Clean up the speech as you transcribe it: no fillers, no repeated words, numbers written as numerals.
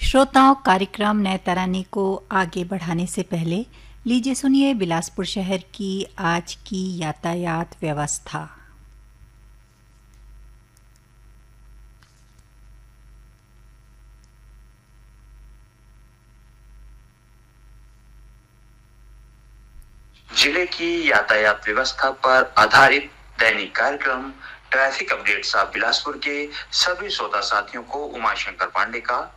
श्रोताओं, कार्यक्रम नए तराने को आगे बढ़ाने से पहले लीजिए सुनिए बिलासपुर शहर की आज की यातायात व्यवस्था। जिले की यातायात व्यवस्था पर आधारित दैनिक कार्यक्रम ट्रैफिक अपडेट्स ऑफ बिलासपुर के सभी श्रोता साथियों को उमाशंकर पांडे का